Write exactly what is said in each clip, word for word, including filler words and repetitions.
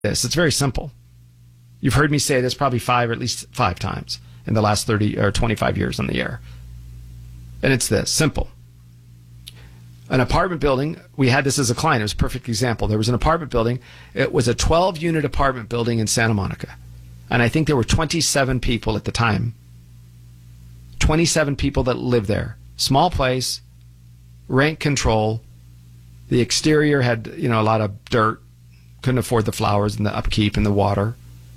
this. It's very simple. You've heard me say this probably five or at least five times in the last thirty or twenty-five years on the air. And it's this, simple. An apartment building, we had this as a client. It was a perfect example. There was an apartment building. It was a twelve-unit apartment building in Santa Monica. And I think there were twenty-seven people at the time. twenty-seven people that lived there. Small place, rent control. The exterior had, you know, a lot of dirt. Couldn't afford the flowers and the upkeep and the water.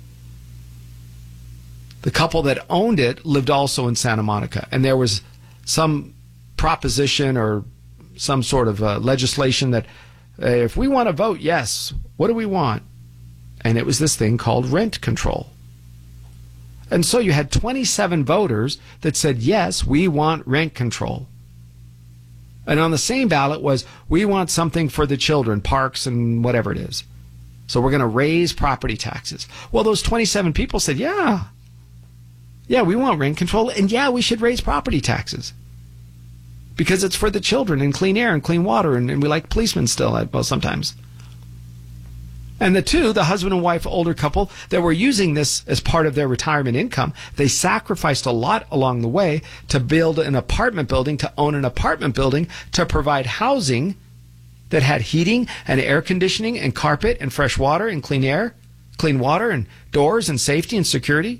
The couple that owned it lived also in Santa Monica. And there was some proposition or some sort of uh, legislation that uh, if we want to vote yes, what do we want? And it was this thing called rent control. And so you had twenty-seven voters that said, yes, we want rent control. And on the same ballot was, we want something for the children, parks and whatever it is. So we're going to raise property taxes. Well, those twenty-seven people said, yeah, yeah, we want rent control. And yeah, we should raise property taxes. Because it's for the children and clean air and clean water. And, and we like policemen still, well, sometimes. And the two, the husband and wife, older couple, that were using this as part of their retirement income, they sacrificed a lot along the way to build an apartment building, to own an apartment building, to provide housing that had heating and air conditioning and carpet and fresh water and clean air, clean water and doors and safety and security.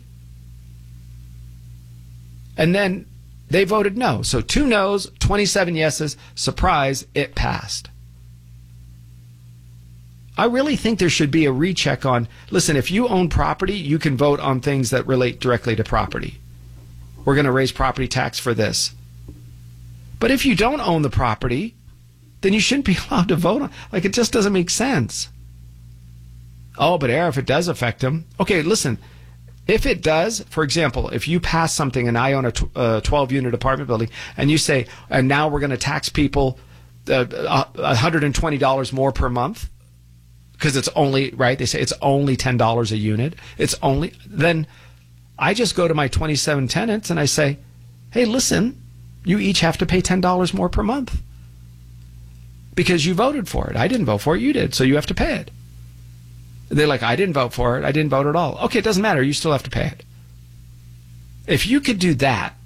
And then they voted no. So two no's, twenty-seven yeses. Surprise, it passed. I really think there should be a recheck on, listen, if you own property, you can vote on things that relate directly to property. We're going to raise property tax for this. But if you don't own the property, then you shouldn't be allowed to vote on. Like, it just doesn't make sense. Oh, but Air, if it does affect them. Okay, listen, if it does, for example, if you pass something and I own a twelve-unit apartment building and you say, and now we're going to tax people uh, one hundred twenty dollars more per month, because it's only, right, they say it's only ten dollars a unit. It's only, then I just go to my twenty-seven tenants and I say, hey, listen, you each have to pay ten dollars more per month. Because you voted for it. I didn't vote for it, you did, so you have to pay it. They're like, I didn't vote for it, I didn't vote at all. Okay, it doesn't matter, you still have to pay it. If you could do that,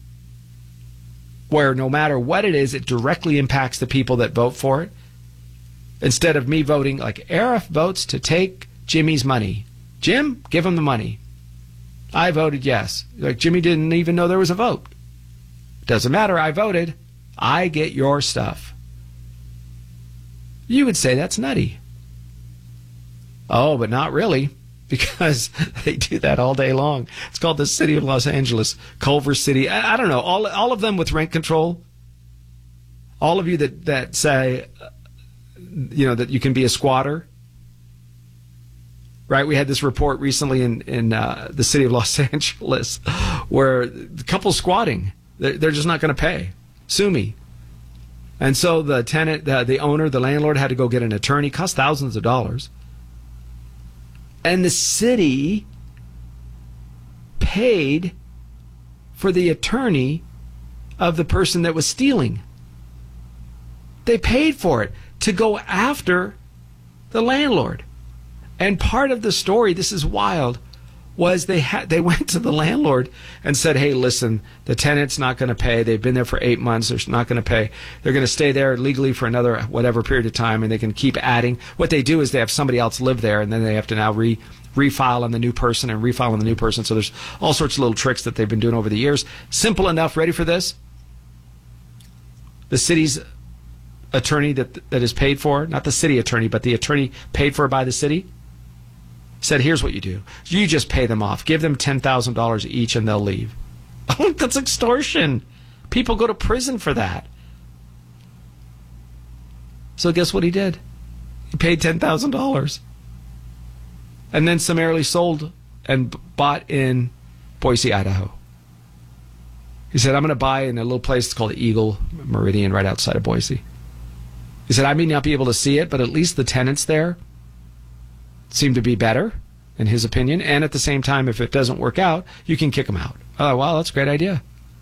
where no matter what it is, it directly impacts the people that vote for it, instead of me voting, like Arif votes to take Jimmy's money. Jim, give him the money. I voted yes. Like Jimmy didn't even know there was a vote. Doesn't matter, I voted. I get your stuff. You would say that's nutty. Oh, but not really, because they do that all day long. It's called the City of Los Angeles, Culver City. I, I don't know, all, all of them with rent control. All of you that, that say, you know, that you can be a squatter, right? We had this report recently in, in uh, the city of Los Angeles where the couple's squatting. They're, they're just not going to pay. Sue me. And so the tenant, the, the owner, the landlord had to go get an attorney, cost thousands of dollars. And the city paid for the attorney of the person that was stealing. They paid for it to go after the landlord. And part of the story, this is wild, was they had they went to the landlord and said, hey, listen, the tenant's not going to pay. They've been there for eight months. They're not going to pay. They're going to stay there legally for another whatever period of time, and they can keep adding. What they do is they have somebody else live there, and then they have to now re refile on the new person and refile on the new person. So there's all sorts of little tricks that they've been doing over the years. Simple enough. Ready for this? The city's attorney that that is paid for, not the city attorney, but the attorney paid for by the city, said, here's what you do. You just pay them off. Give them ten thousand dollars each and they'll leave. Oh, that's extortion. People go to prison for that. So guess what he did? He paid ten thousand dollars. And then summarily sold and bought in Boise, Idaho. He said, I'm going to buy in a little place called Eagle Meridian right outside of Boise. He said, I may not be able to see it, but at least the tenants there seem to be better, in his opinion. And at the same time, if it doesn't work out, you can kick them out. Oh, wow, that's a great idea.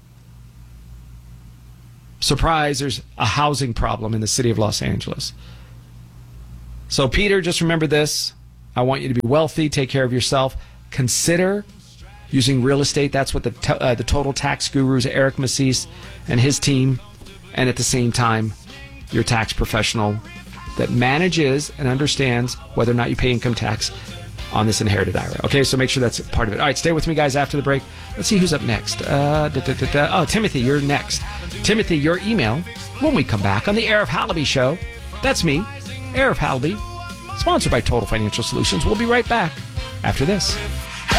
Surprise, there's a housing problem in the city of Los Angeles. So, Peter, just remember this. I want you to be wealthy, take care of yourself. Consider using real estate. That's what the to, uh, the total tax gurus, Eric Macis and his team, and at the same time, your tax professional that manages and understands whether or not you pay income tax on this inherited I R A. Okay, so make sure that's part of it. All right, stay with me, guys, after the break. Let's see who's up next. Uh, da, da, da, da. Oh, Timothy, you're next. Timothy, your email when we come back on the Arif Halaby Show. That's me, Arif Halaby, sponsored by Total Financial Solutions. We'll be right back after this.